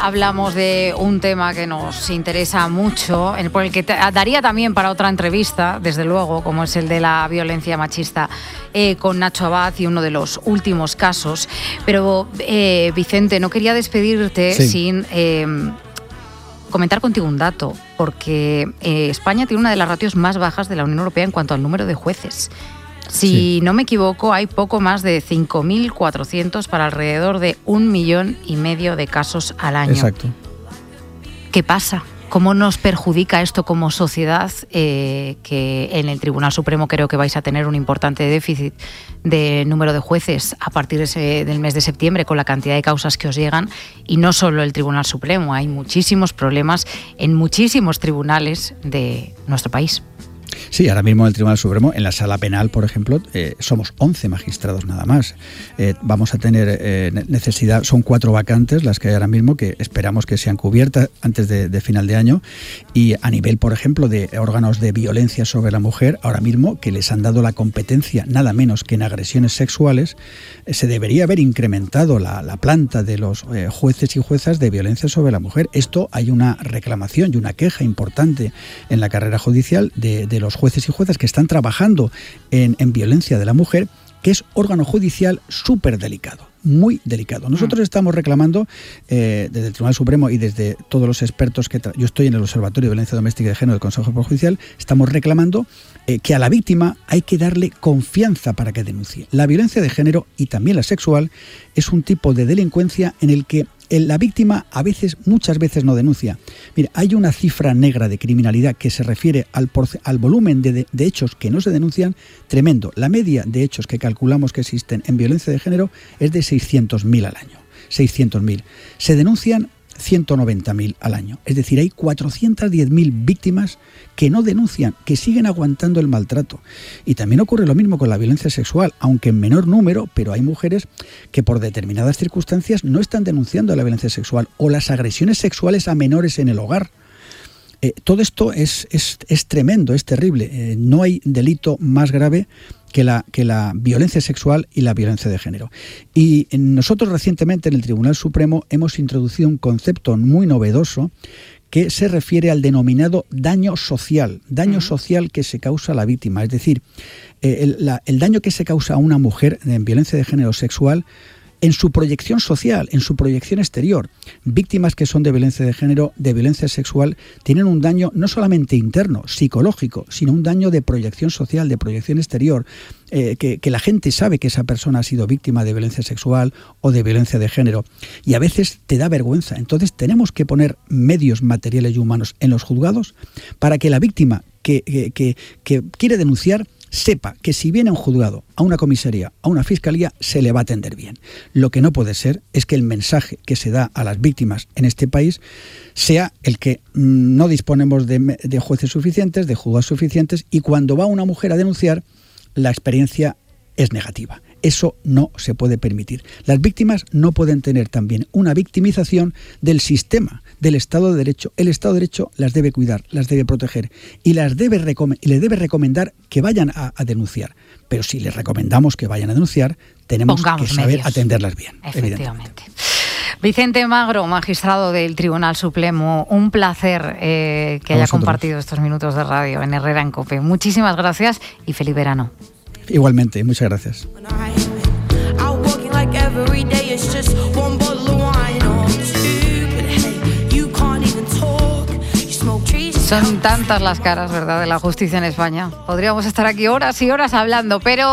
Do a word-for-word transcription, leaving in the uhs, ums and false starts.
hablamos de un tema que nos interesa mucho, por el que te, daría también para otra entrevista, desde luego, como es el de la violencia machista eh, con Nacho Abad y uno de los últimos casos. Pero, eh, Vicente, no quería despedirte sí. sin eh, comentar contigo un dato, porque eh, España tiene una de las ratios más bajas de la Unión Europea en cuanto al número de jueces. Si sí. no me equivoco, hay poco más de cinco mil cuatrocientos para alrededor de un millón y medio de casos al año. Exacto. ¿Qué pasa? ¿Cómo nos perjudica esto como sociedad? Eh, que en el Tribunal Supremo creo que vais a tener un importante déficit de número de jueces a partir de ese, del mes de septiembre, con la cantidad de causas que os llegan. Y no solo el Tribunal Supremo, hay muchísimos problemas en muchísimos tribunales de nuestro país. Sí, ahora mismo en el Tribunal Supremo, en la Sala Penal, por ejemplo, eh, somos once magistrados nada más. Eh, vamos a tener eh, necesidad, son cuatro vacantes las que hay ahora mismo, que esperamos que sean cubiertas antes de, de final de año. Y a nivel, por ejemplo, de órganos de violencia sobre la mujer, ahora mismo, que les han dado la competencia nada menos que en agresiones sexuales, eh, se debería haber incrementado la, la planta de los eh, jueces y juezas de violencia sobre la mujer. Esto hay una reclamación y una queja importante en la carrera judicial de, de los jueces y juezas que están trabajando en, en violencia de la mujer, que es órgano judicial súper delicado, muy delicado. Nosotros estamos reclamando eh, desde el Tribunal Supremo y desde todos los expertos que tra- yo estoy en el Observatorio de Violencia Doméstica y de Género del Consejo de Poder Judicial, estamos reclamando eh, que a la víctima hay que darle confianza para que denuncie. La violencia de género y también la sexual es un tipo de delincuencia en el que la víctima a veces, muchas veces no denuncia. Mira, hay una cifra negra de criminalidad que se refiere al, porce- al volumen de, de, de hechos que no se denuncian, tremendo. La media de hechos que calculamos que existen en violencia de género es de seiscientos mil al año. seiscientos mil. Se denuncian ciento noventa mil al año. Es decir, hay cuatrocientas diez mil víctimas que no denuncian, que siguen aguantando el maltrato. Y también ocurre lo mismo con la violencia sexual, aunque en menor número, pero hay mujeres que por determinadas circunstancias no están denunciando la violencia sexual o las agresiones sexuales a menores en el hogar. Eh, todo esto es, es, es tremendo, es terrible. Eh, no hay delito más grave que la, que la violencia sexual y la violencia de género. Y nosotros recientemente en el Tribunal Supremo hemos introducido un concepto muy novedoso que se refiere al denominado daño social, daño uh-huh. social que se causa a la víctima. Es decir, eh, el, la, el daño que se causa a una mujer en violencia de género sexual en su proyección social, en su proyección exterior. Víctimas que son de violencia de género, de violencia sexual, tienen un daño no solamente interno, psicológico, sino un daño de proyección social, de proyección exterior, eh, que, que la gente sabe que esa persona ha sido víctima de violencia sexual o de violencia de género, y a veces te da vergüenza. Entonces tenemos que poner medios materiales y humanos en los juzgados para que la víctima que, que, que, que quiere denunciar sepa que si viene a un juzgado, a una comisaría, a una fiscalía, se le va a atender bien. Lo que no puede ser es que el mensaje que se da a las víctimas en este país sea el que mmm, no disponemos de, de jueces suficientes, de juzgados suficientes, y cuando va una mujer a denunciar, la experiencia es negativa. Eso no se puede permitir. Las víctimas no pueden tener también una victimización del sistema, del Estado de Derecho. El Estado de Derecho las debe cuidar, las debe proteger y las debe recom- y les debe recomendar que vayan a, a denunciar. Pero si les recomendamos que vayan a denunciar, tenemos Pongamos que saber medios. atenderlas bien. Efectivamente. Vicente Magro, magistrado del Tribunal Supremo, un placer eh, que haya compartido estos minutos de radio en Herrera en COPE. Muchísimas gracias y feliz verano. Igualmente, muchas gracias. Son tantas las caras, ¿verdad?, de la justicia en España. Podríamos estar aquí horas y horas hablando, pero